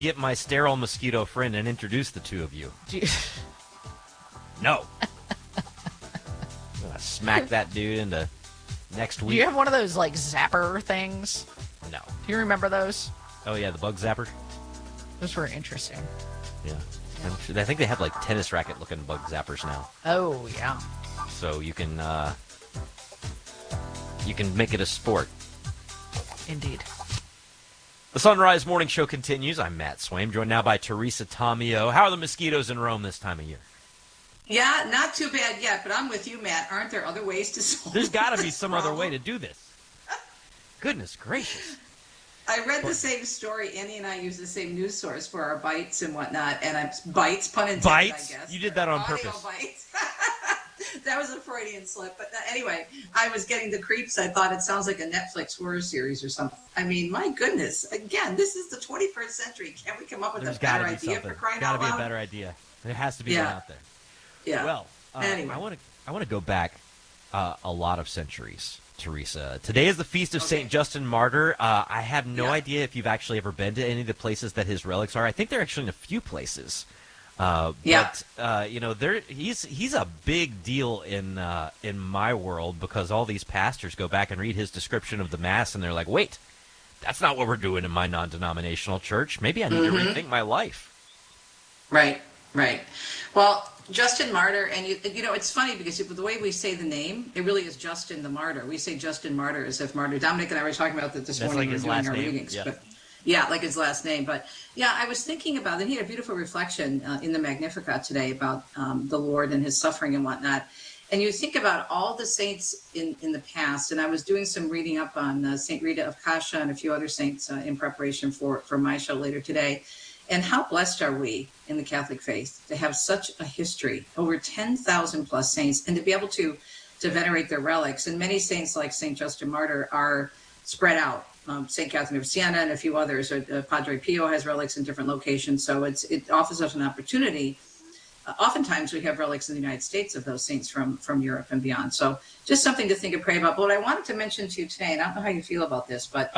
get my sterile mosquito friend and introduce the two of you. No. I'm gonna smack that dude into next week. Do you have one of those, like, zapper things? No. Do you remember those? Oh, yeah, the bug zapper? Those were interesting. Yeah. I think they have, like, tennis racket-looking bug zappers now. Oh, yeah. So you can make it a sport. Indeed. The Sunrise Morning Show continues. I'm Matt Swaim, joined now by Teresa Tomeo. How are the mosquitoes in Rome this time of year? Yeah, not too bad yet, but I'm with you, Matt. Aren't there other ways to solve There's got to be this some problem? other way to do this. Goodness gracious. I read the same story. Annie and I use the same news source for our bites and whatnot, and bites, pun intended, Bites? I guess. You did that on Audio purpose. Bites. That was a Freudian slip. But anyway, I was getting the creeps. I thought it sounds like a Netflix horror series or something. I mean, my goodness. Again, this is the 21st century. Can't we come up with There's a better got to be idea something. for crying Got out to be a loud? better idea. There has to be one out there. Yeah. Well, Anyway. I want to go back a lot of centuries, Teresa. Today is the feast of Saint Justin Martyr. I have no idea if you've actually ever been to any of the places that his relics are. I think they're actually in a few places. But you know, he's a big deal in my world, because all these pastors go back and read his description of the Mass, and they're like, wait, that's not what we're doing in my non-denominational church. Maybe I need to rethink my life. Right. Well, Justin Martyr, and you know, it's funny because the way we say the name, it really is Justin the Martyr. We say Justin Martyr as if Martyr. Dominic and I were talking about that this morning like when his we were doing last our name. readings. Yeah. But yeah, like his last name. But yeah, I was thinking about it. He had a beautiful reflection in the Magnificat today about the Lord and his suffering and whatnot. And you think about all the saints in the past, and I was doing some reading up on Saint Rita of Cascia and a few other saints in preparation for my show later today. And how blessed are we in the Catholic faith to have such a history, over 10,000 plus saints, and to be able to venerate their relics. And many saints like St. Justin Martyr are spread out. St. Catherine of Siena and a few others. Padre Pio has relics in different locations. So it offers us an opportunity. Oftentimes we have relics in the United States of those saints from Europe and beyond. So just something to think and pray about. But what I wanted to mention to you today, and I don't know how you feel about this, but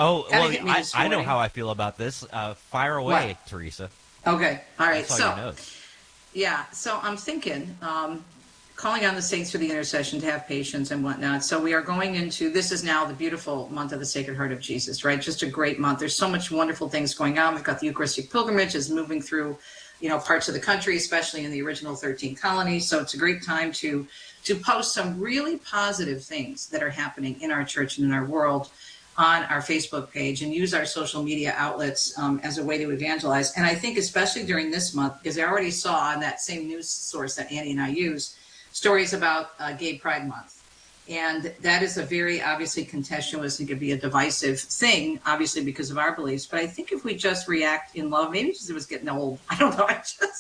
I know how I feel about this. Fire away, What? Teresa. Okay, all right. That's all you know. Yeah, so I'm thinking, calling on the saints for the intercession to have patience and whatnot. So we are going into, this is now the beautiful month of the Sacred Heart of Jesus, right? Just a great month. There's so much wonderful things going on. We've got the Eucharistic pilgrimage is moving through, you know, parts of the country, especially in the original 13 colonies. So it's a great time to post some really positive things that are happening in our church and in our world on our Facebook page, and use our social media outlets as a way to evangelize. And I think especially during this month, because I already saw on that same news source that Annie and I use, stories about Gay Pride Month. And that is a very obviously contentious and could be a divisive thing, obviously because of our beliefs. But I think if we just react in love, maybe because it was getting old, I don't know,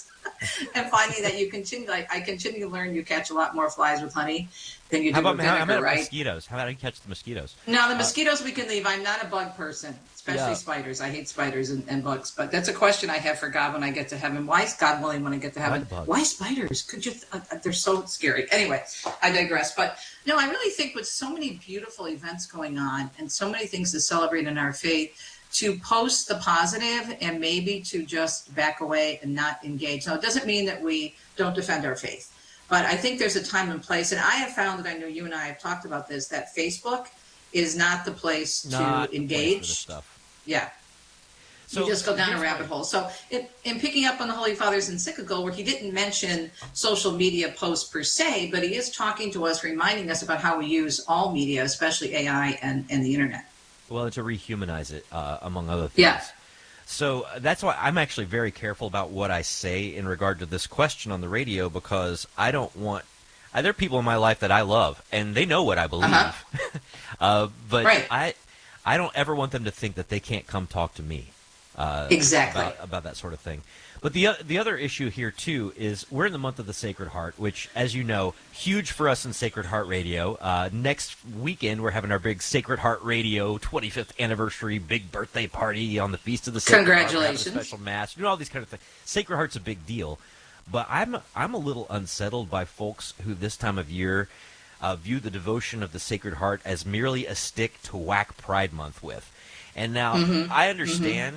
and finding that you continue, like I continue to learn, you catch a lot more flies with honey than you do with vinegar, right? Mosquitoes? How about I catch the mosquitoes? No, the mosquitoes we can leave. I'm not a bug person, especially spiders. I hate spiders and bugs. But that's a question I have for God when I get to heaven. Why is God willing when I get to heaven? Why spiders? Could you? They're so scary. Anyway, I digress. But no, I really think with so many beautiful events going on and so many things to celebrate in our faith, to post the positive and maybe to just back away and not engage. Now, it doesn't mean that we don't defend our faith. But I think there's a time and place, and I have found that, I know you and I have talked about this, that Facebook is not the place to engage. Stuff. Yeah. So you just go down a rabbit hole. So in picking up on the Holy Father's encyclical, where he didn't mention social media posts per se, but he is talking to us, reminding us about how we use all media, especially AI and the internet. Well, to rehumanize it, among other things. Yeah. So that's why I'm actually very careful about what I say in regard to this question on the radio, because I don't want – there are people in my life that I love, and they know what I believe. But right. I don't ever want them to think that they can't come talk to me about that sort of thing. But the other issue here, too, is we're in the month of the Sacred Heart, which, as you know, huge for us in Sacred Heart Radio. Next weekend, we're having our big Sacred Heart Radio 25th anniversary big birthday party on the Feast of the Sacred Heart. Congratulations. Special Mass. You know, all these kind of things. Sacred Heart's a big deal. But I'm a little unsettled by folks who this time of year view the devotion of the Sacred Heart as merely a stick to whack Pride Month with. And now, I understand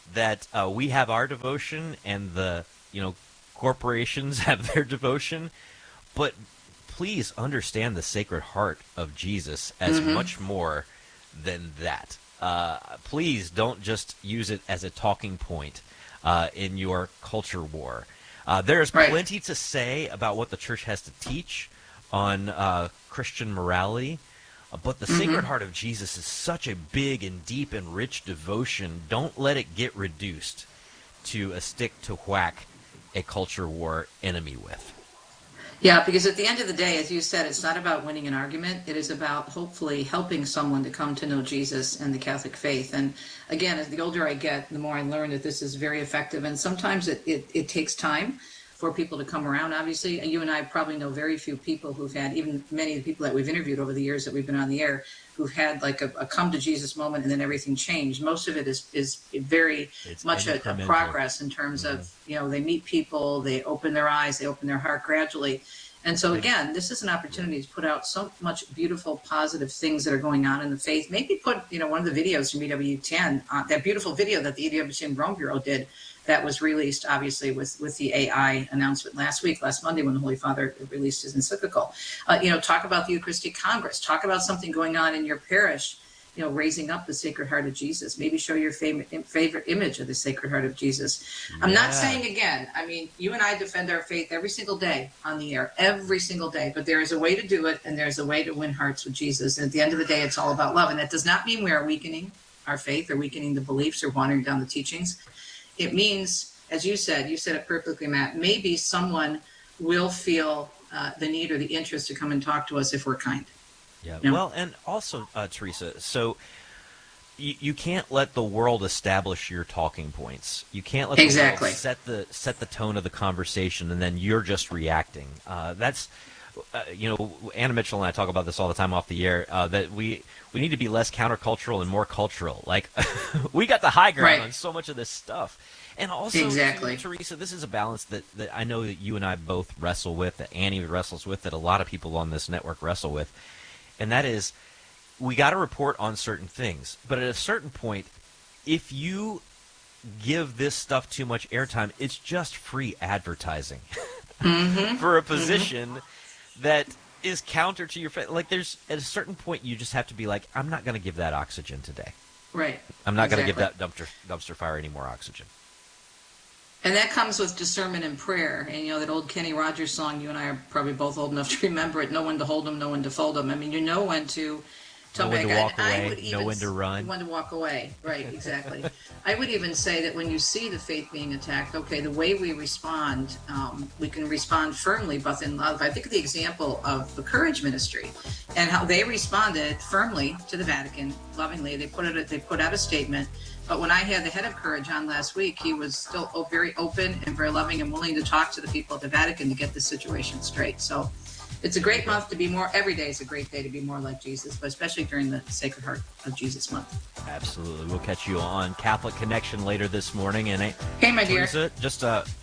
that we have our devotion and the corporations have their devotion, but please understand the Sacred Heart of Jesus as much more than that. Please don't just use it as a talking point in your culture war. There's plenty to say about what the church has to teach on Christian morality, but the Sacred Heart of Jesus is such a big and deep and rich devotion. Don't let it get reduced to a stick to whack a culture war enemy with. Yeah, because at the end of the day, as you said, it's not about winning an argument. It is about hopefully helping someone to come to know Jesus and the Catholic faith. And again, as the older I get, the more I learn that this is very effective. And sometimes it takes time for people to come around. Obviously, you and I probably know very few people who've had, even many of the people that we've interviewed over the years that we've been on the air, who've had like a come to Jesus moment and then everything changed. Most of it is very much a progress in terms of, they meet people, they open their eyes, they open their heart gradually. And so again, this is an opportunity to put out so much beautiful, positive things that are going on in the faith. Maybe put, one of the videos from EWTN, that beautiful video that the EWTN Rome Bureau did, that was released, obviously, with the AI announcement last Monday, when the Holy Father released his encyclical. Talk about the Eucharistic Congress. Talk about something going on in your parish, raising up the Sacred Heart of Jesus. Maybe show your favorite image of the Sacred Heart of Jesus. I'm not saying, again, you and I defend our faith every single day on the air, every single day. But there is a way to do it, and there's a way to win hearts with Jesus. And at the end of the day, it's all about love. And that does not mean we are weakening our faith or weakening the beliefs or watering down the teachings. It means, as you said it perfectly, Matt, maybe someone will feel the need or the interest to come and talk to us if we're kind. Yeah. Well, and also, Teresa, so you can't let the world establish your talking points. You can't let the world set the tone of the conversation, and then you're just reacting. That's Anna Mitchell and I talk about this all the time off the air, that we need to be less countercultural and more cultural. Like, we got the high ground on so much of this stuff. And also, Teresa, this is a balance that I know that you and I both wrestle with, that Annie wrestles with, that a lot of people on this network wrestle with. And that is, we got to report on certain things. But at a certain point, if you give this stuff too much airtime, it's just free advertising for a position that is counter to your faith. Like, there's, at a certain point, you just have to be like, I'm not going to give that oxygen today. Right. I'm not going to give that dumpster fire any more oxygen. And that comes with discernment and prayer. And, that old Kenny Rogers song, you and I are probably both old enough to remember it, know when to hold them, know when to fold them. You know when to know when to walk away, know when to run. When to walk away, right, exactly. I would even say that when you see the faith being attacked, okay, the way we respond, we can respond firmly, but in love. I think of the example of the Courage Ministry and how they responded firmly to the Vatican, lovingly. They put out a statement. But when I had the head of Courage on last week, he was still very open and very loving and willing to talk to the people at the Vatican to get the situation straight. So it's a great month to be more. Every day is a great day to be more like Jesus, but especially during the Sacred Heart of Jesus month. Absolutely. We'll catch you on Catholic Connection later this morning. And hey, my dear, Teresa, just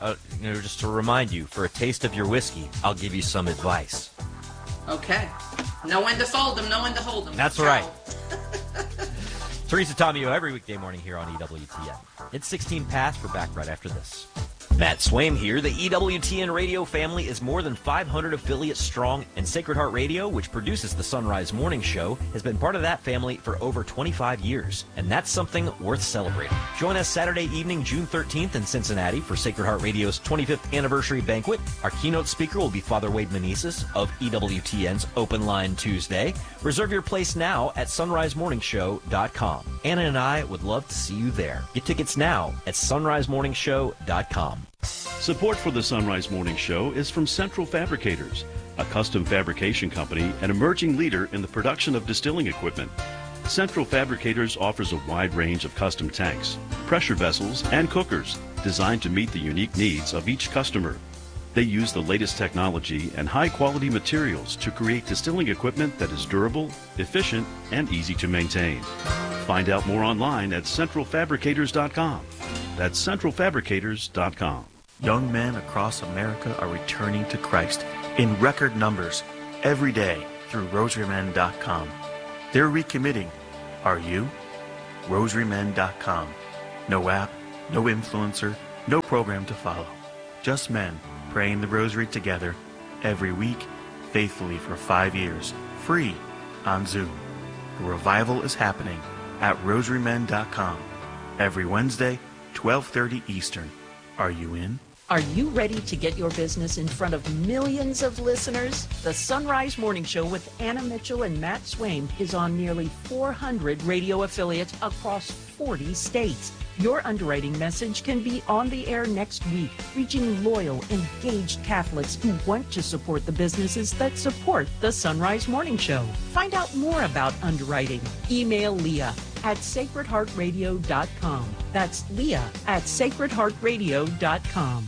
to remind you, for a taste of your whiskey, I'll give you some advice. Okay. Know when to fold them, know when to hold them. That's right. Teresa Tomeo every weekday morning here on EWTN. It's 16 past. We're back right after this. Matt Swaim here. The EWTN radio family is more than 500 affiliates strong, and Sacred Heart Radio, which produces the Sunrise Morning Show, has been part of that family for over 25 years, and that's something worth celebrating. Join us Saturday evening, June 13th in Cincinnati for Sacred Heart Radio's 25th anniversary banquet. Our keynote speaker will be Father Wade Meneses of EWTN's Open Line Tuesday. Reserve your place now at sunrisemorningshow.com. Anna and I would love to see you there. Get tickets now at sunrisemorningshow.com. Support for the Sunrise Morning Show is from Central Fabricators, a custom fabrication company and emerging leader in the production of distilling equipment. Central Fabricators offers a wide range of custom tanks, pressure vessels, and cookers designed to meet the unique needs of each customer. They use the latest technology and high-quality materials to create distilling equipment that is durable, efficient, and easy to maintain. Find out more online at centralfabricators.com. That's centralfabricators.com. Young men across America are returning to Christ in record numbers every day through rosarymen.com. They're recommitting. Are you? rosarymen.com. No app, No influencer, no program to follow. Just men praying the rosary together every week, faithfully for 5 years, free on Zoom. The revival is happening at rosarymen.com every Wednesday, 12:30 Eastern. Are you in? Are you ready to get your business in front of millions of listeners? The Sunrise Morning Show with Anna Mitchell and Matt Swaim is on nearly 400 radio affiliates across 40 states. Your underwriting message can be on the air next week, reaching loyal, engaged Catholics who want to support the businesses that support the Sunrise Morning Show. Find out more about underwriting. Email Leah at sacredheartradio.com. That's Leah at sacredheartradio.com.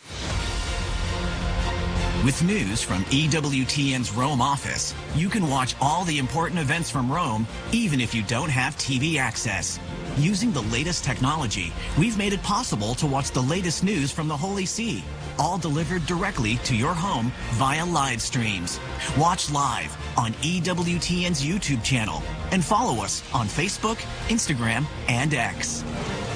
With news from EWTN's Rome office, you can watch all the important events from Rome, even if you don't have TV access. Using the latest technology, we've made it possible to watch the latest news from the Holy See, all delivered directly to your home via live streams. Watch live on EWTN's YouTube channel and follow us on Facebook, Instagram, and X.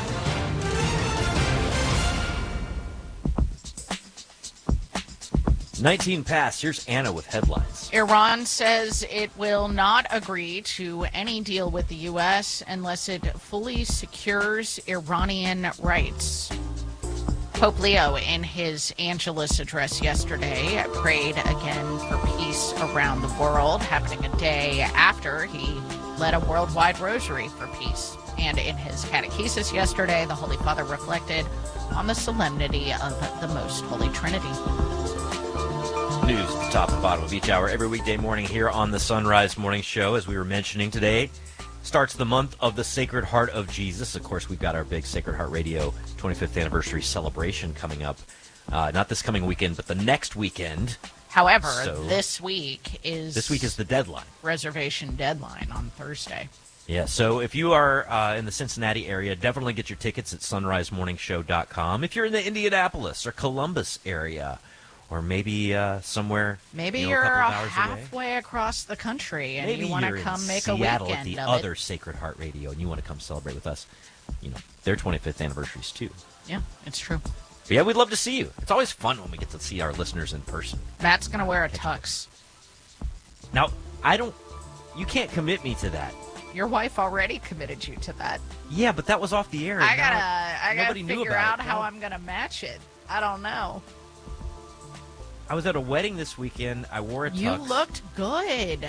19 past. Here's Anna with headlines. Iran says it will not agree to any deal with the U.S. unless it fully secures Iranian rights. Pope Leo, in his Angelus address yesterday, prayed again for peace around the world, happening a day after he led a worldwide rosary for peace. And in his catechesis yesterday, the Holy Father reflected on the solemnity of the Most Holy Trinity. News at the top and bottom of each hour every weekday morning here on the Sunrise Morning Show. As we were mentioning today, starts the month of the Sacred Heart of Jesus. Of course, we've got our big Sacred Heart Radio 25th anniversary celebration coming up. Not this coming weekend, but the next weekend. However, this week is the deadline. Reservation deadline on Thursday. Yeah, so if you are in the Cincinnati area, definitely get your tickets at sunrisemorningshow.com. If you're in the Indianapolis or Columbus area, or maybe somewhere. Maybe you're halfway across the country and maybe you want to come make a weekend at the of other it. Sacred Heart Radio, and you want to come celebrate with us. You know, their 25th anniversaries too. Yeah, it's true. But yeah, we'd love to see you. It's always fun when we get to see our listeners in person. Matt's gonna wear a tux. Now, you can't commit me to that. Your wife already committed you to that. Yeah, but that was off the air. I gotta figure out how No. I'm gonna match it. I don't know. I was at a wedding this weekend. I wore a tux. You looked good.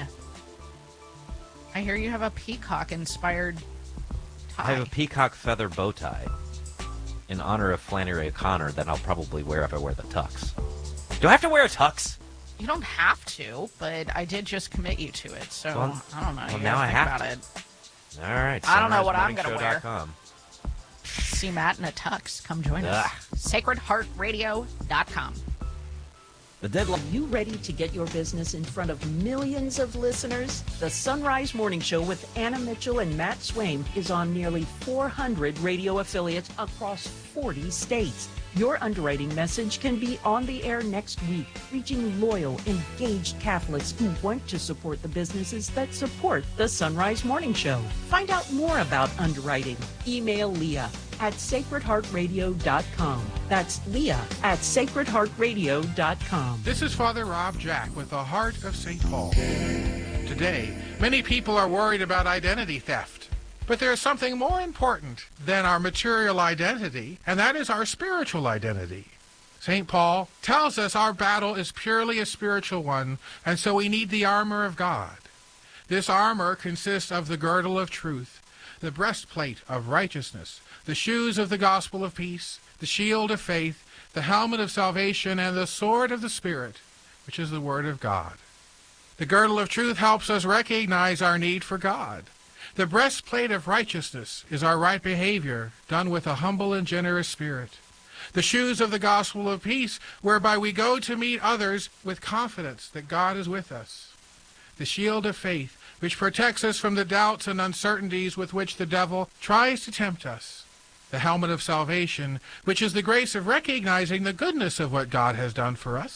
I hear you have a peacock-inspired tie. I have a peacock feather bow tie in honor of Flannery O'Connor that I'll probably wear if I wear the tux. Do I have to wear a tux? You don't have to, but I did just commit you to it, so Well, I don't know. well, You now gotta I think have about to. it. All right. I don't know what I'm gonna wear. sunrisemorningshow.com. See Matt in a tux. Come join us. Ugh. SacredHeartRadio.com. The deadline. Are you ready to get your business in front of millions of listeners? The Sunrise Morning Show with Anna Mitchell and Matt Swaim is on nearly 400 radio affiliates across 40 states. Your underwriting message can be on the air next week, reaching loyal, engaged Catholics who want to support the businesses that support the Sunrise Morning Show. Find out more about underwriting. Email Leah at sacredheartradio.com. That's Leah at sacredheartradio.com. This is Father Rob Jack with the Heart of St. Paul. Today, many people are worried about identity theft. But there is something more important than our material identity, and that is our spiritual identity. St. Paul tells us our battle is purely a spiritual one, and so we need the armor of God. This armor consists of the girdle of truth, the breastplate of righteousness, the shoes of the gospel of peace, the shield of faith, the helmet of salvation, and the sword of the Spirit, which is the Word of God. The girdle of truth helps us recognize our need for God. The breastplate of righteousness is our right behavior, done with a humble and generous spirit. The shoes of the gospel of peace, whereby we go to meet others with confidence that God is with us. The shield of faith, which protects us from the doubts and uncertainties with which the devil tries to tempt us. The helmet of salvation, which is the grace of recognizing the goodness of what God has done for us.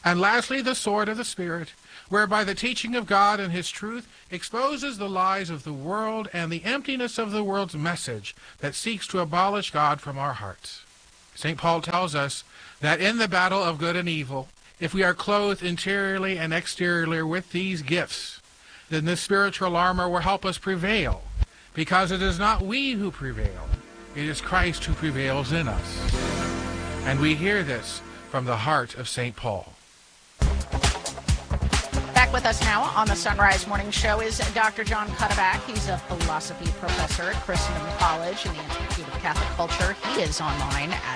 And lastly, the sword of the Spirit, whereby the teaching of God and his truth exposes the lies of the world and the emptiness of the world's message that seeks to abolish God from our hearts. St. Paul tells us that in the battle of good and evil, if we are clothed interiorly and exteriorly with these gifts, then this spiritual armor will help us prevail, because it is not we who prevail, it is Christ who prevails in us. And we hear this from the heart of St. Paul. Back with us now on the Sunrise Morning Show is Dr. John Cuddeback. He's a philosophy professor at Christendom College in the Institute of Catholic Culture. He is online at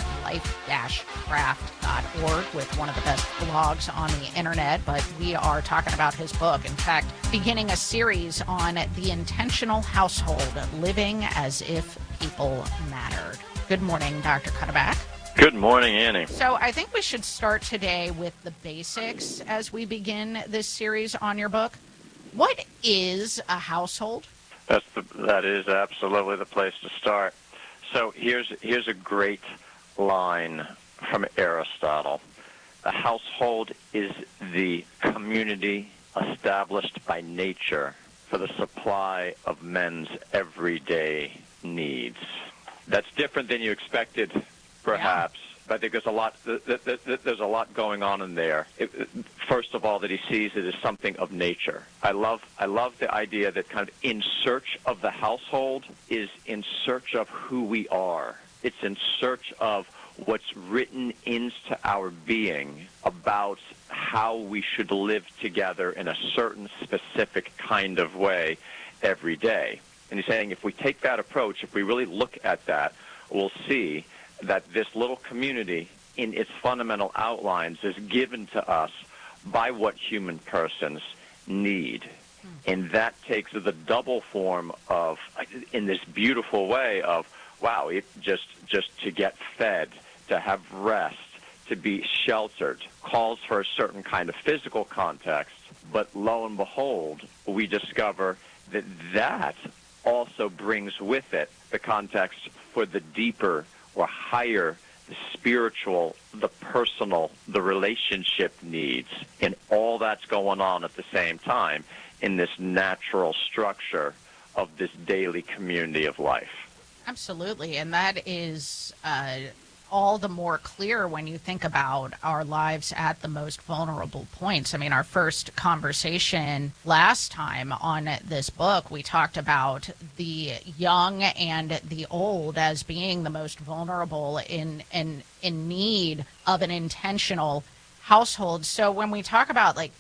life-craft.org with one of the best blogs on the internet. But we are talking about his book. In fact, beginning a series on the intentional household, living as if people mattered. Good morning, Dr. Cuddeback. Good morning, Annie. So I think we should start today with the basics as we begin this series on your book. What is a household? That is absolutely the place to start. So here's a great line from Aristotle. The household is the community established by nature for the supply of men's everyday needs. That's different than you expected, perhaps. Yeah. But I think there's a lot going on in there. First of all, that he sees it as something of nature. I love the idea that kind of in search of the household is in search of who we are. It's in search of what's written into our being about how we should live together in a certain specific kind of way every day. And he's saying if we take that approach, if we really look at that, we'll see that this little community in its fundamental outlines is given to us by what human persons need. And that takes the double form of, in this beautiful way of, wow, it just to get fed, to have rest, to be sheltered, calls for a certain kind of physical context. But lo and behold, we discover that also brings with it the context for the deeper or higher, the spiritual, the personal, the relationship needs, and all that's going on at the same time in this natural structure of this daily community of life. Absolutely, and that is all the more clear when you think about our lives at the most vulnerable points. I mean, our first conversation last time on this book, we talked about the young and the old as being the most vulnerable in need of an intentional household. So when we talk about like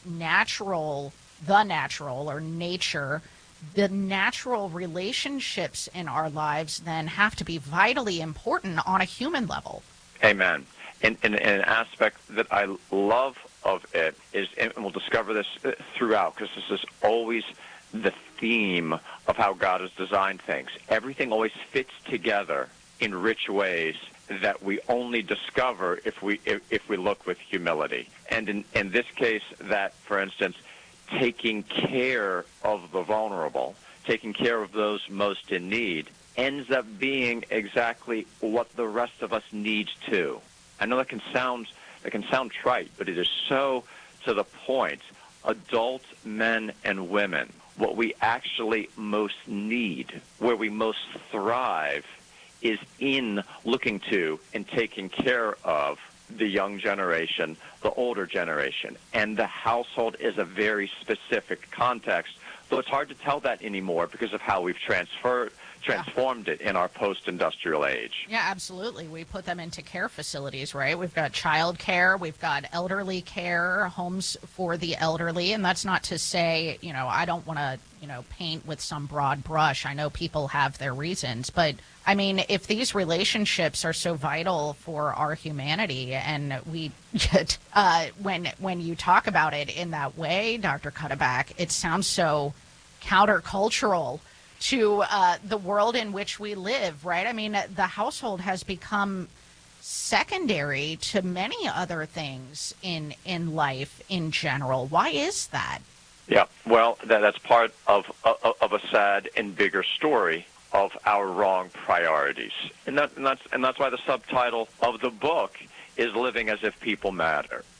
the natural or nature, the natural relationships in our lives then have to be vitally important on a human level. Amen. And an aspect that I love of it is, and we'll discover this throughout, because this is always the theme of how God has designed things. Everything always fits together in rich ways that we only discover if we look with humility. And in this case, that, for instance, taking care of the vulnerable, taking care of those most in need, ends up being exactly what the rest of us need too. I know that can sound trite, but it is so to the point. Adult men and women, what we actually most need, where we most thrive, is in looking to and taking care of the young generation, the older generation. And the household is a very specific context, though it's hard to tell that anymore because of how we've transformed it in our post-industrial age. Yeah, absolutely. We put them into care facilities, right? We've got child care, we've got elderly care, homes for the elderly, and that's not to say, I don't want to, paint with some broad brush. I know people have their reasons, but I mean, if these relationships are so vital for our humanity, and we get, when you talk about it in that way, Dr. Cuddeback, it sounds so countercultural to the world in which we live, right? I mean, the household has become secondary to many other things in life in general. Why is that? Yeah, well, that's part of a sad and bigger story of our wrong priorities, and that's why the subtitle of the book is "Living as If People Matter."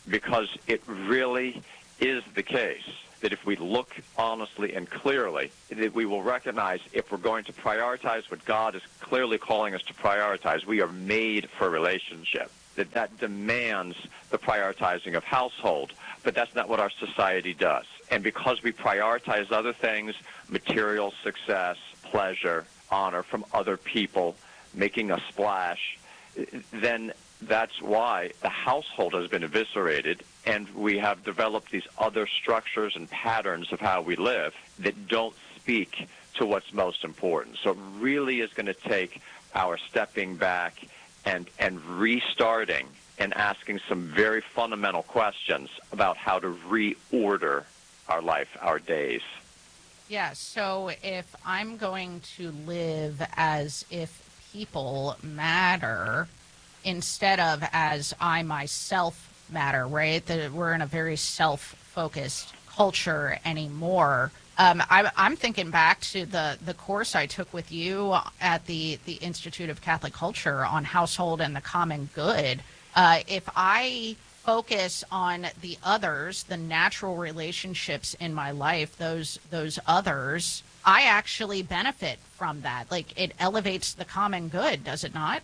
because it really is the case that if we look honestly and clearly, that we will recognize if we're going to prioritize what God is clearly calling us to prioritize, we are made for relationship. That demands the prioritizing of household, but that's not what our society does. And because we prioritize other things, material success, pleasure, honor from other people, making a splash, then that's why the household has been eviscerated, and we have developed these other structures and patterns of how we live that don't speak to what's most important. So it really is going to take our stepping back and restarting and asking some very fundamental questions about how to reorder our life, our days. Yeah, so if I'm going to live as if people matter instead of as I myself matter, right? That we're in a very self-focused culture anymore. I'm thinking back to the course I took with you at the Institute of Catholic Culture on household and the common good. If I focus on the others, the natural relationships in my life, those others, I actually benefit from that. Like, it elevates the common good, does it not?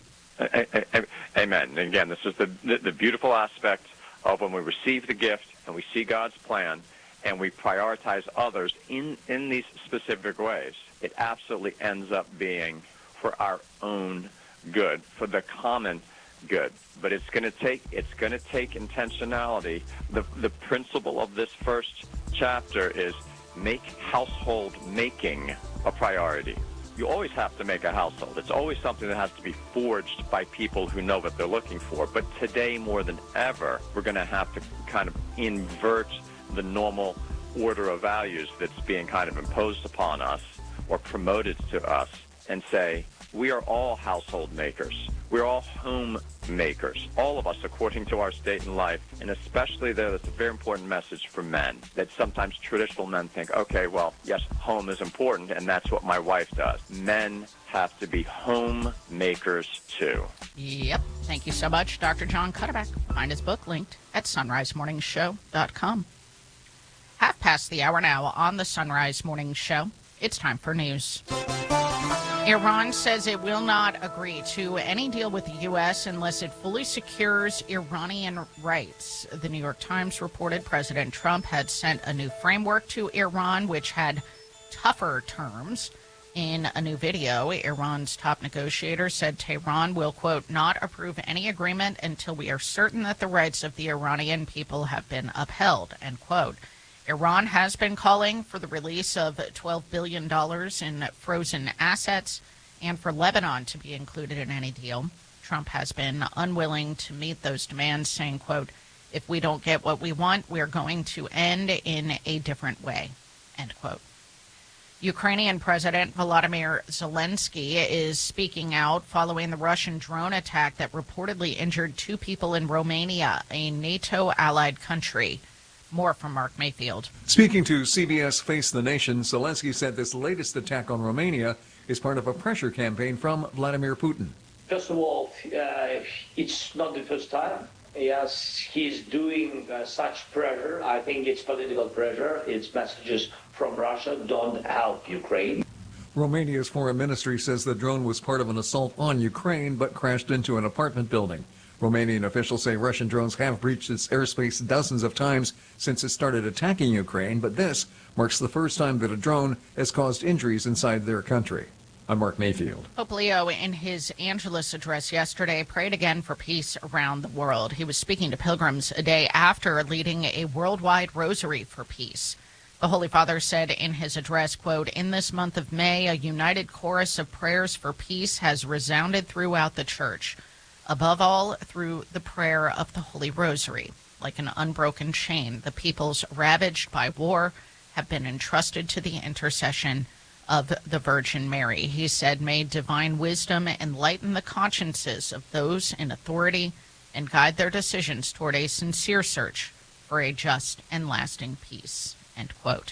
Amen. And again, this is the beautiful aspect of when we receive the gift and we see God's plan and we prioritize others in these specific ways. It absolutely ends up being for our own good, for the common good. But it's going to take intentionality. The principle of this first chapter is make household making a priority. You always have to make a household. It's always something that has to be forged by people who know what they're looking for. But today, more than ever, we're going to have to kind of invert the normal order of values that's being kind of imposed upon us or promoted to us and say, we are all household makers. We're all home makers, all of us according to our state in life. And especially there, that's a very important message for men, that sometimes traditional men think, okay, well, yes, home is important, and that's what my wife does. Men have to be home makers too. Yep. Thank you so much, Dr. John Cuddeback. Find his book linked at sunrisemorningshow.com. Half past the hour now on the Sunrise Morning Show. It's time for news. Iran says it will not agree to any deal with the U.S. unless it fully secures Iranian rights. The New York Times reported President Trump had sent a new framework to Iran, which had tougher terms. In a new video, Iran's top negotiator said Tehran will, quote, not approve any agreement until we are certain that the rights of the Iranian people have been upheld, end quote. Iran has been calling for the release of $12 billion in frozen assets and for Lebanon to be included in any deal. Trump has been unwilling to meet those demands, saying, quote, if we don't get what we want, we're going to end in a different way, end quote. Ukrainian President Volodymyr Zelensky is speaking out following the Russian drone attack that reportedly injured 2 people in Romania, a NATO-allied country. More from Mark Mayfield. Speaking to CBS Face the Nation, Zelensky said this latest attack on Romania is part of a pressure campaign from Vladimir Putin. First of all, it's not the first time. Yes, he's doing such pressure. I think it's political pressure. It's messages from Russia, don't help Ukraine. Romania's foreign ministry says the drone was part of an assault on Ukraine but crashed into an apartment building. Romanian officials say Russian drones have breached its airspace dozens of times since it started attacking Ukraine, but this marks the first time that a drone has caused injuries inside their country. I'm Mark Mayfield. Pope Leo, in his Angelus address yesterday, prayed again for peace around the world. He was speaking to pilgrims a day after leading a worldwide rosary for peace. The Holy Father said in his address, quote, in this month of May, a united chorus of prayers for peace has resounded throughout the Church. Above all, through the prayer of the Holy Rosary. Like an unbroken chain, the peoples ravaged by war have been entrusted to the intercession of the Virgin Mary. He said, may divine wisdom enlighten the consciences of those in authority and guide their decisions toward a sincere search for a just and lasting peace, end quote.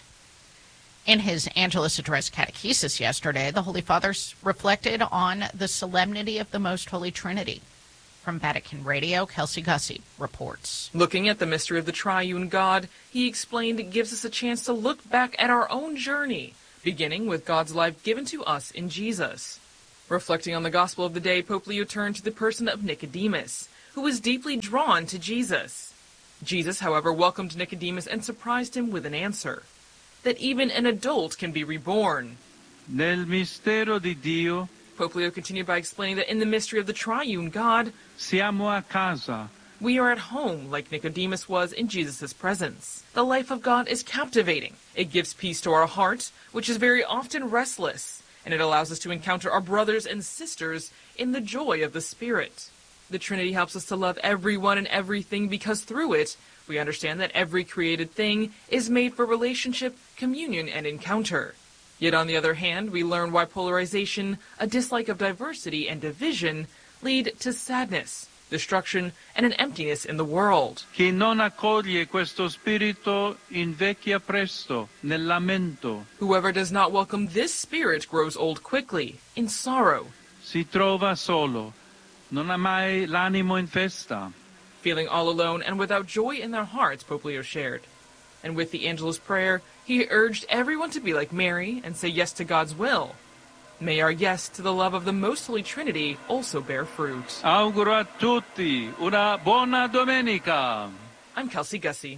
In his Angelus Address Catechesis yesterday, the Holy Father reflected on the solemnity of the Most Holy Trinity. From Vatican Radio, Kelsey Gussie reports. Looking at the mystery of the triune God, he explained it gives us a chance to look back at our own journey, beginning with God's life given to us in Jesus. Reflecting on the gospel of the day, Pope Leo turned to the person of Nicodemus, who was deeply drawn to Jesus. Jesus, however, welcomed Nicodemus and surprised him with an answer, that even an adult can be reborn. Nel mistero di Dio, Pope Leo continued by explaining that in the mystery of the triune God, siamo a casa. We are at home, like Nicodemus was in Jesus' presence. The life of God is captivating. It gives peace to our heart, which is very often restless, and it allows us to encounter our brothers and sisters in the joy of the Spirit. The Trinity helps us to love everyone and everything because through it, we understand that every created thing is made for relationship, communion, and encounter. Yet on the other hand, we learn why polarization, a dislike of diversity, and division lead to sadness, destruction, and an emptiness in the world. Chi non accoglie questo spirito invecchia presto nel lamento. Whoever does not welcome this spirit grows old quickly, in sorrow. Si trova solo, non ha mai l'animo in festa. Feeling all alone and without joy in their hearts, Pope Leo shared. And with the Angelus prayer, he urged everyone to be like Mary and say yes to God's will. May our yes to the love of the Most Holy Trinity also bear fruit. Auguro a tutti una buona domenica. I'm Kelsey Gussie.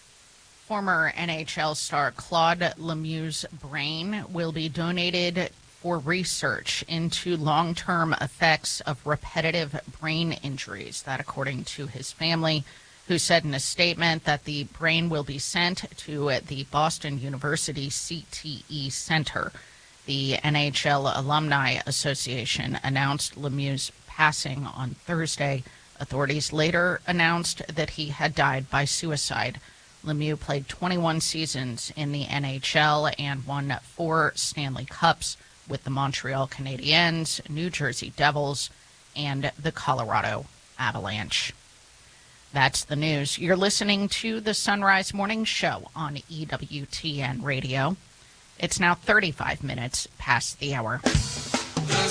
Former NHL star Claude Lemieux's brain will be donated for research into long-term effects of repetitive brain injuries. That, according to his family, who said in a statement that the brain will be sent to the Boston University CTE Center. The NHL Alumni Association announced Lemieux's passing on Thursday. Authorities later announced that he had died by suicide. Lemieux played 21 seasons in the NHL and won 4 Stanley Cups with the Montreal Canadiens, New Jersey Devils, and the Colorado Avalanche. That's the news. You're listening to the Sunrise Morning Show on EWTN Radio. It's now 35 minutes past the hour. The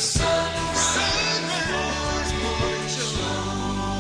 Sunrise Morning Show.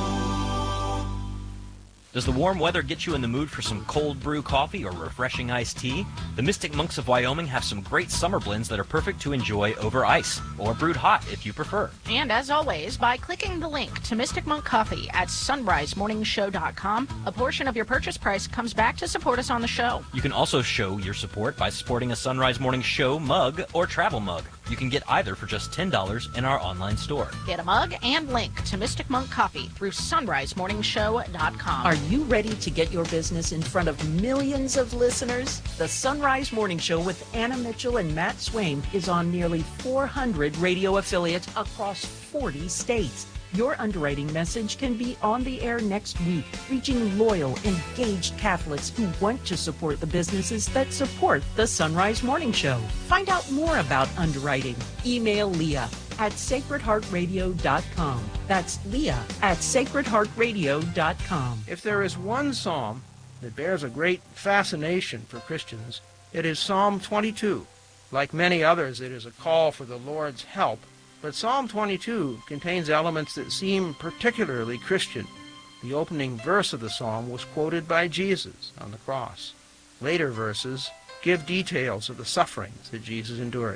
Does the warm weather get you in the mood for some cold brew coffee or refreshing iced tea? The Mystic Monks of Wyoming have some great summer blends that are perfect to enjoy over ice, or brewed hot if you prefer. And as always, by clicking the link to Mystic Monk Coffee at sunrisemorningshow.com, a portion of your purchase price comes back to support us on the show. You can also show your support by supporting a Sunrise Morning Show mug or travel mug. You can get either for just $10 in our online store. Get a mug and link to Mystic Monk Coffee through sunrisemorningshow.com. Are you ready to get your business in front of millions of listeners? The Sunrise Morning Show with Anna Mitchell and Matt Swaim is on nearly 400 radio affiliates across 40 states. Your underwriting message can be on the air next week, reaching loyal, engaged Catholics who want to support the businesses that support the Sunrise Morning Show. Find out more about underwriting. Email Leah at sacredheartradio.com. That's Leah at sacredheartradio.com. If there is one psalm that bears a great fascination for Christians, it is Psalm 22. Like many others, it is a call for the Lord's help. But Psalm 22 contains elements that seem particularly Christian. The opening verse of the psalm was quoted by Jesus on the cross. Later verses give details of the sufferings that Jesus endured.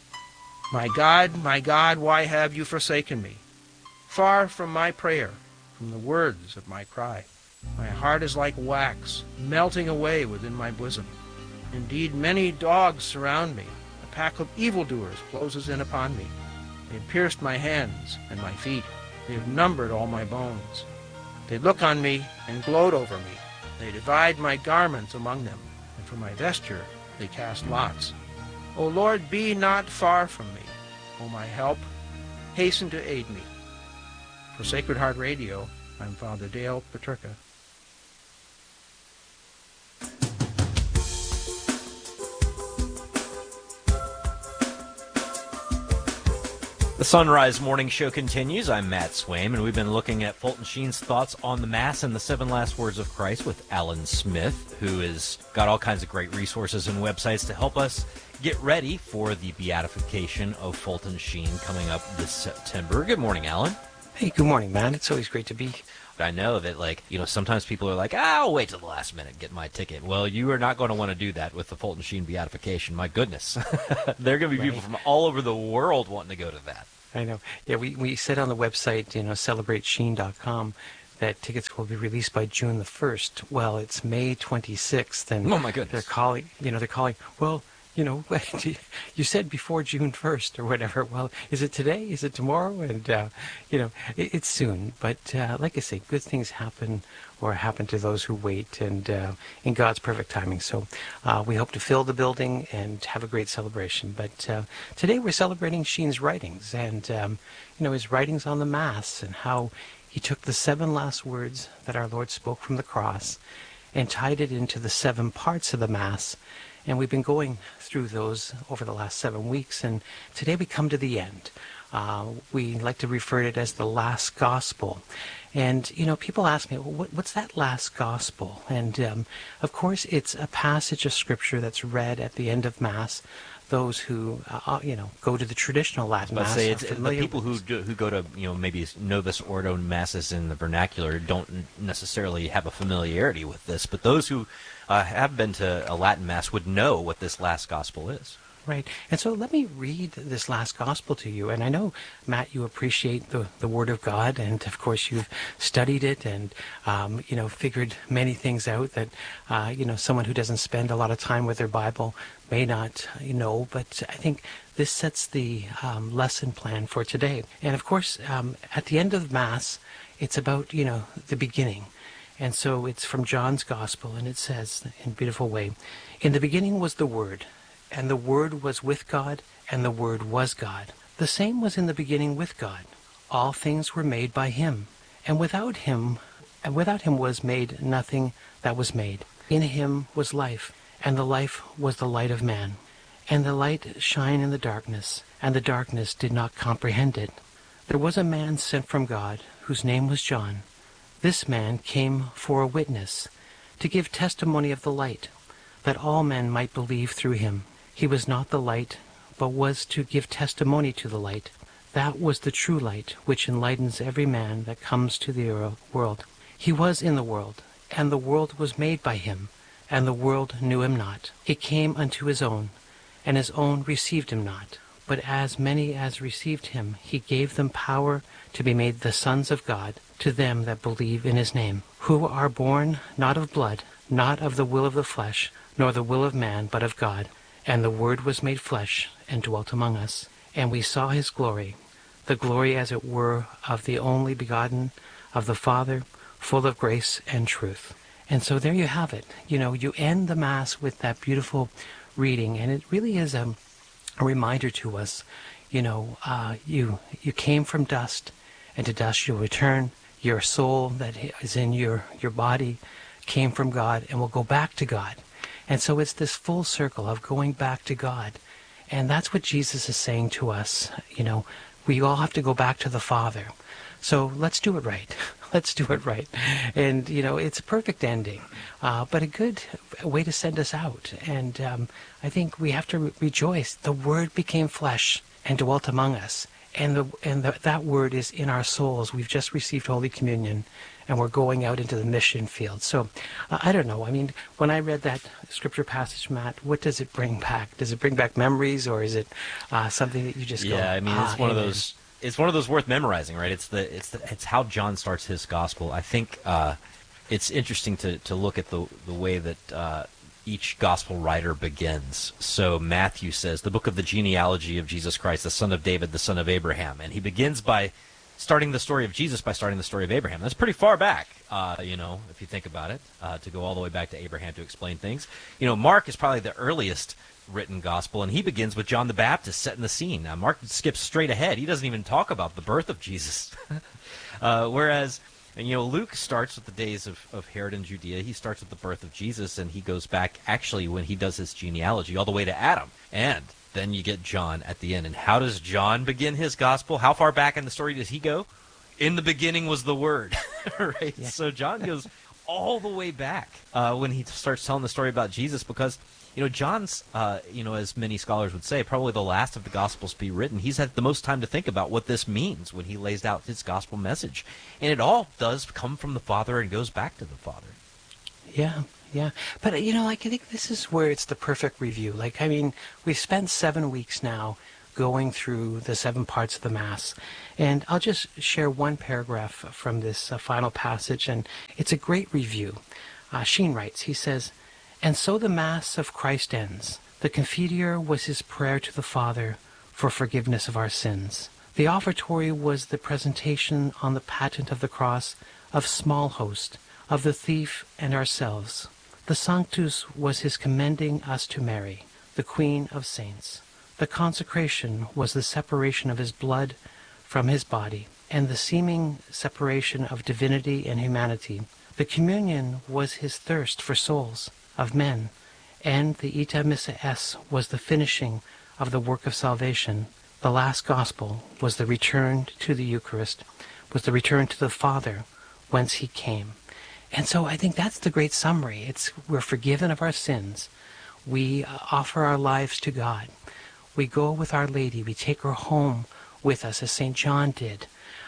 My God, why have you forsaken me? Far from my prayer, from the words of my cry. My heart is like wax, melting away within my bosom. Indeed, many dogs surround me. A pack of evildoers closes in upon me. They have pierced my hands and my feet. They have numbered all my bones. They look on me and gloat over me. They divide my garments among them, and for my vesture they cast lots. O Lord, be not far from me. O my help, hasten to aid me. For Sacred Heart Radio, I'm Father Dale Paterka. The Sunrise Morning Show continues. I'm Matt Swaim, and we've been looking at Fulton Sheen's thoughts on the Mass and the 7 Last Words of Christ with Alan Smith, who has got all kinds of great resources and websites to help us get ready for the beatification of Fulton Sheen coming up this September. Good morning, Alan. Hey, good morning, man. It's always great to be. I know that, like, sometimes people are like, I'll wait till the last minute and get my ticket. Well, you are not going to want to do that with the Fulton Sheen beatification. My goodness. There are going to be people from all over the world wanting to go to that. I know. Yeah, we said on the website, celebratesheen.com, that tickets will be released by June the 1st. Well, it's May 26th, and oh my goodness, they're calling. Well, you said before June 1st or whatever. Well, is it today? Is it tomorrow? And it's soon. But like I say, good things happen to those who wait, and in God's perfect timing. So we hope to fill the building and have a great celebration. But today we're celebrating Sheen's writings, and his writings on the Mass, and how he took the 7 last words that our Lord spoke from the cross and tied it into the 7 parts of the Mass. And we've been going through those over the last 7 weeks, and today we come to the end. We like to refer to it as the last gospel. And, people ask me, well, what's that last gospel? And, of course, it's a passage of Scripture that's read at the end of Mass. Those who, go to the traditional Latin Mass. Say it's the people who go to, maybe Novus Ordo Masses in the vernacular don't necessarily have a familiarity with this, but those who have been to a Latin Mass would know what this last gospel is. Right. And so let me read this last gospel to you. And I know, Matt, you appreciate the Word of God, and of course you've studied it and, figured many things out that, someone who doesn't spend a lot of time with their Bible may not know. But I think this sets the lesson plan for today. And of course, at the end of Mass, it's about, the beginning. And so it's from John's Gospel, and it says in a beautiful way, "In the beginning was the Word, and the Word was with God, and the Word was God. The same was in the beginning with God. All things were made by him, and without him was made nothing that was made. In him was life, and the life was the light of man. And the light shine in the darkness, and the darkness did not comprehend it. There was a man sent from God, whose name was John. This man came for a witness, to give testimony of the light, that all men might believe through him. He was not the light, but was to give testimony to the light. That was the true light, which enlightens every man that comes to the world. He was in the world, and the world was made by him, and the world knew him not. It came unto his own, and his own received him not. But as many as received him, he gave them power to be made the sons of God, to them that believe in his name, who are born not of blood, not of the will of the flesh, nor the will of man, but of God. And the Word was made flesh, and dwelt among us. And we saw his glory, the glory as it were of the only begotten of the Father, full of grace and truth." And so there you have it. You end the Mass with that beautiful reading, and it really is a reminder to us, you came from dust, and to dust you'll return. Your soul that is in your body came from God and will go back to God. And so it's this full circle of going back to God. And that's what Jesus is saying to us. We all have to go back to the Father. So let's do it right. Let's do it right. And, it's a perfect ending, but a good way to send us out. And I think we have to rejoice. The Word became flesh and dwelt among us. And that Word is in our souls. We've just received Holy Communion, and we're going out into the mission field. So, I don't know. I mean, when I read that scripture passage, Matt, what does it bring back? Does it bring back memories, or is it something that you just go? Yeah, I mean, it's one of those. It's one of those worth memorizing, right? It's how John starts his gospel. I think it's interesting to look at the way that each gospel writer begins. So Matthew says, the book of the genealogy of Jesus Christ, the son of David, the son of Abraham. And he begins by starting the story of Jesus by starting the story of Abraham. That's pretty far back, if you think about it, to go all the way back to Abraham to explain things. Mark is probably the earliest written gospel, and he begins with John the Baptist setting the scene. Now, Mark skips straight ahead. He doesn't even talk about the birth of Jesus. Whereas, Luke starts with the days of Herod in Judea. He starts with the birth of Jesus, and he goes back, actually, when he does his genealogy, all the way to Adam. And then you get John at the end. And how does John begin his gospel? How far back in the story does he go? In the beginning was the Word, right? Yeah. So John goes all the way back when he starts telling the story about Jesus, because John's, as many scholars would say, probably the last of the Gospels to be written. He's had the most time to think about what this means when he lays out his gospel message. And it all does come from the Father and goes back to the Father. Yeah. But, I think this is where it's the perfect review. We've spent 7 weeks now going through the 7 parts of the Mass. And I'll just share one paragraph from this final passage, and it's a great review. Sheen writes, he says, "And so the Mass of Christ ends. The Confiteor was his prayer to the Father for forgiveness of our sins. The offertory was the presentation on the patent of the cross of small host, of the thief and ourselves. The Sanctus was his commending us to Mary, the Queen of Saints. The consecration was the separation of his blood from his body, and the seeming separation of divinity and humanity. The communion was his thirst for souls of men, and the Ita Missa Es was the finishing of the work of salvation. The last gospel was the return to the Eucharist, was the return to the Father, whence he came." And so I think that's the great summary. We're forgiven of our sins. We offer our lives to God. We go with Our Lady. We take her home with us, as St. John did.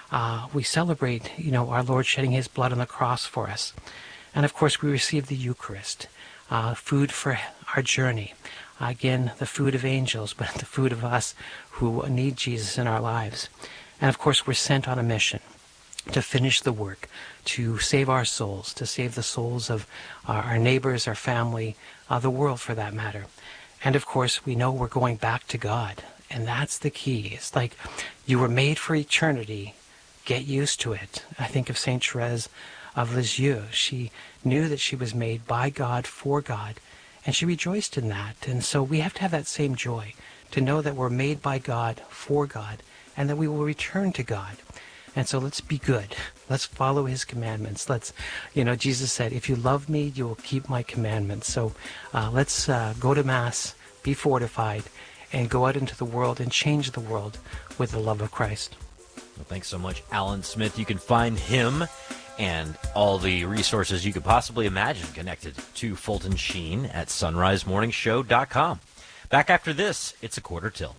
We celebrate, our Lord shedding his blood on the cross for us. And of course, we receive the Eucharist, food for our journey. Again, the food of angels, but the food of us who need Jesus in our lives. And of course, we're sent on a mission to finish the work, to save our souls, to save the souls of our neighbors, our family, the world for that matter. And of course, we know we're going back to God. And that's the key. It's like you were made for eternity. Get used to it. I think of Saint Therese of Lisieux. She knew that she was made by God, for God, and she rejoiced in that. And so we have to have that same joy, to know that we're made by God, for God, and that we will return to God. And so let's be good. Let's follow his commandments. Jesus said, if you love me, you will keep my commandments. So let's go to Mass, be fortified, and go out into the world and change the world with the love of Christ. Well, thanks so much, Alan Smith. You can find him and all the resources you could possibly imagine connected to Fulton Sheen at sunrisemorningshow.com. Back after this, it's a quarter till.